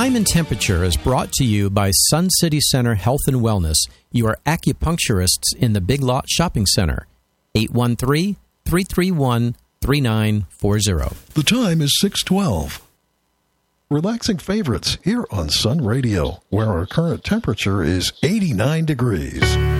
Time and Temperature is brought to you by Sun City Center Health and Wellness, your acupuncturists in the Big Lot Shopping Center. 813-331-3940. The time is 6:12. Relaxing favorites here on Sun Radio, where our current temperature is 89 degrees.